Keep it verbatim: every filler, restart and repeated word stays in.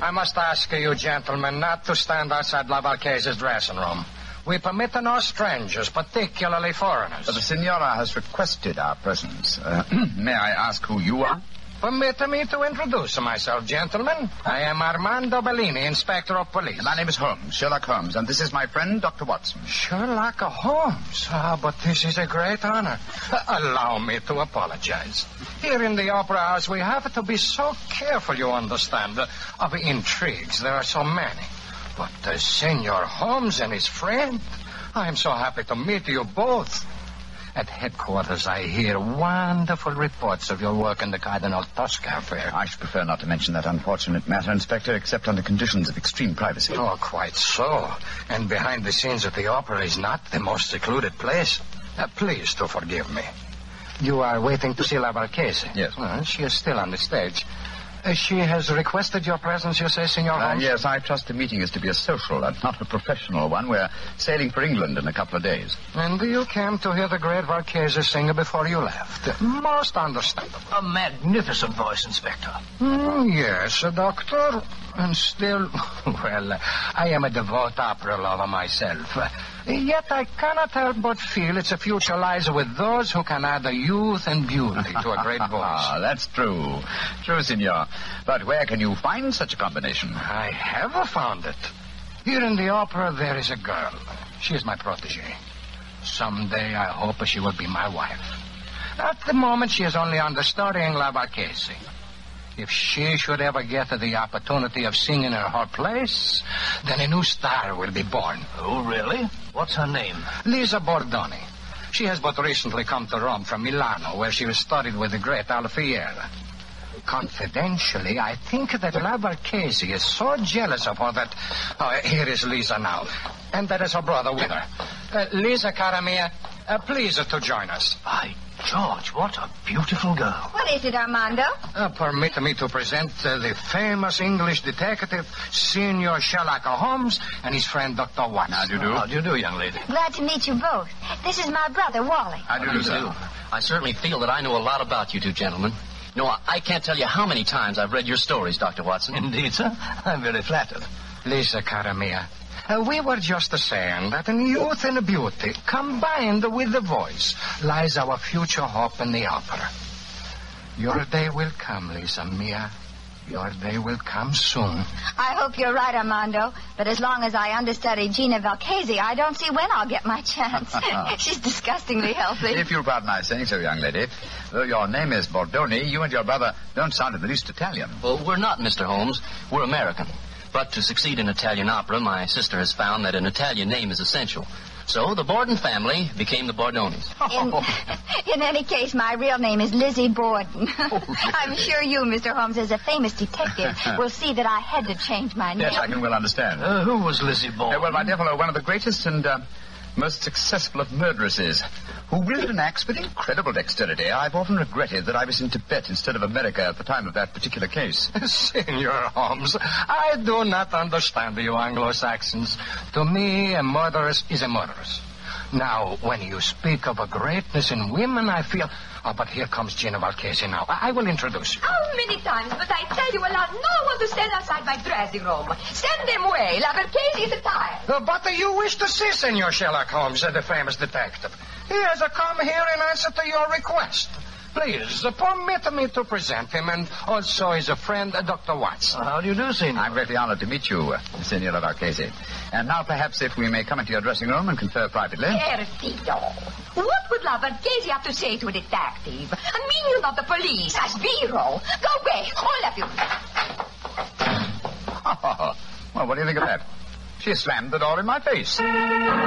I must ask you, gentlemen, not to stand outside La Marchese's dressing room. We permit no strangers, particularly foreigners. But the Signora has requested our presence. Uh, may I ask who you are? Permit me to introduce myself, gentlemen. I am Armando Bellini, Inspector of Police. My name is Holmes, Sherlock Holmes, and this is my friend, Doctor Watson. Sherlock Holmes? Ah, but this is a great honor. Allow me to apologize. Here in the Opera House, we have to be so careful, you understand, of intrigues. There are so many. But uh, Senor Holmes and his friend, I am so happy to meet you both. At headquarters, I hear wonderful reports of your work in the Cardinal Tosca affair. I should prefer not to mention that unfortunate matter, Inspector, except under conditions of extreme privacy. Oh, quite so. And behind the scenes at the opera is not the most secluded place. Uh, please to forgive me. You are waiting to see La Marchese? Yes. Well, she is still on the stage. Uh, she has requested your presence, you say, Senor Holmes? Uh, yes, I trust the meeting is to be a social and not a professional one. We're sailing for England in a couple of days. And you came to hear the great Marchese sing before you left. Most understandable. A magnificent voice, Inspector. Mm, yes, Doctor. And still, well, I am a devout opera lover myself. Yet I cannot help but feel its future lies with those who can add a youth and beauty to a great voice. Ah, that's true. True, Signor. But where can you find such a combination? I have found it. Here in the opera, there is a girl. She is my protege. Someday, I hope she will be my wife. At the moment, she is only understudying La Marchese. If she should ever get the opportunity of singing in her place, then a new star will be born. Oh, really? What's her name? Lisa Bordoni. She has but recently come to Rome from Milano, where she was studied with the great Alfieri. Confidentially, I think that La Marchese is so jealous of her that... Oh, here is Lisa now. And that is her brother with her. Uh, Lisa, cara mia, uh, please uh, to join us. By George, what a beautiful girl. What is it, Armando? Uh, permit me to present uh, the famous English detective, Senor Sherlock Holmes, and his friend, Doctor Watson. How do you do? How do you do, young lady? Glad to meet you both. This is my brother, Wally. How do you do, sir? I certainly feel that I know a lot about you two gentlemen. No, I can't tell you how many times I've read your stories, Doctor Watson. Indeed, sir. I'm very flattered. Lisa, cara mia, uh, we were just saying that in youth and beauty, combined with the voice, lies our future hope in the opera. Your day will come, Lisa mia. Your day will come soon. I hope you're right, Armando. But as long as I understudy Gina Valchese, I don't see when I'll get my chance. She's disgustingly healthy. If you'll pardon my saying so, young lady, though your name is Bordoni, you and your brother don't sound in the least Italian. Well, we're not, Mister Holmes. We're American. But to succeed in Italian opera, my sister has found that an Italian name is essential. So the Borden family became the Bordonis. In, in any case, my real name is Lizzie Borden. Oh, really? I'm sure you, Mister Holmes, as a famous detective, will see that I had to change my name. Yes, I can well understand. Uh, who was Lizzie Borden? Uh, well, my dear fellow, one of the greatest and uh, most successful of murderesses, who wielded an axe with incredible dexterity. I've often regretted that I was in Tibet instead of America at the time of that particular case. Senor Holmes, I do not understand you Anglo-Saxons. To me, a murderess is a murderess. Now, when you speak of a greatness in women, I feel... Oh, but here comes Gina Valchese now. I, I will introduce you. How many times must I tell you allow no one to stand outside my dressing room? Send them away. La Marchese is tired. Uh, but uh, you wish to see Senor Sherlock Holmes, uh, the famous detective. He has uh, come here in answer to your request. Please, uh, permit me to present him, and also his uh, friend, uh, Doctor Watson. Uh, how do you do, Senor? I'm greatly honored to meet you, uh, Senora Valchese. And now, perhaps, if we may come into your dressing room and confer privately. Perfido. What would La Marchese have to say to a detective? I mean, you're not the police. A sbirro. Go away, all of you. Oh, well, what do you think of that? She slammed the door in my face.